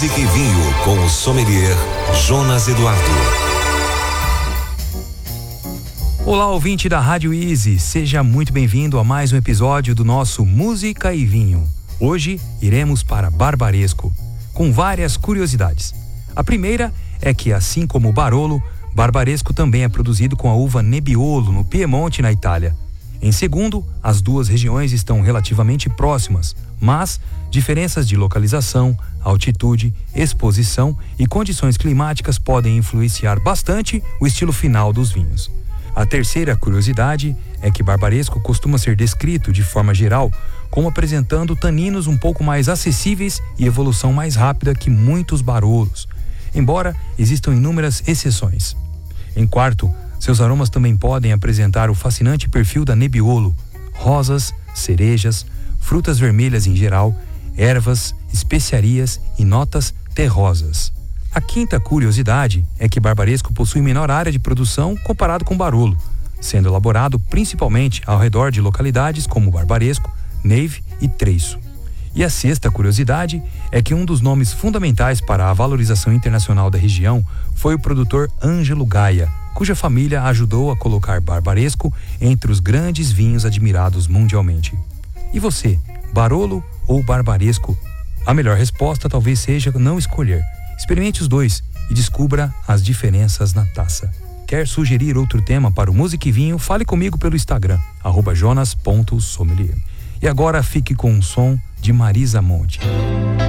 Música e Vinho com o sommelier Jonas Eduardo. Olá, ouvinte da Rádio Easy, seja muito bem-vindo a mais um episódio do nosso Música e Vinho. Hoje iremos para Barbaresco, com várias curiosidades. A primeira é que, assim como o Barolo, Barbaresco também é produzido com a uva Nebbiolo, no Piemonte, na Itália. Em segundo, as duas regiões estão relativamente próximas, mas diferenças de localização, altitude, exposição e condições climáticas podem influenciar bastante o estilo final dos vinhos. A terceira curiosidade é que Barbaresco costuma ser descrito, de forma geral, como apresentando taninos um pouco mais acessíveis e evolução mais rápida que muitos Barolos, embora existam inúmeras exceções. Em quarto, seus aromas também podem apresentar o fascinante perfil da Nebbiolo: rosas, cerejas, frutas vermelhas em geral, ervas, especiarias e notas terrosas. A quinta curiosidade é que Barbaresco possui menor área de produção comparado com Barolo, sendo elaborado principalmente ao redor de localidades como Barbaresco, Neve e Treixo. E a sexta curiosidade é que um dos nomes fundamentais para a valorização internacional da região foi o produtor Ângelo Gaia, cuja família ajudou a colocar Barbaresco entre os grandes vinhos admirados mundialmente. E você, Barolo ou Barbaresco? A melhor resposta talvez seja não escolher. Experimente os dois e descubra as diferenças na taça. Quer sugerir outro tema para o Música e Vinho? Fale comigo pelo Instagram, @jonas.sommelier. E agora fique com o som de Marisa Monte.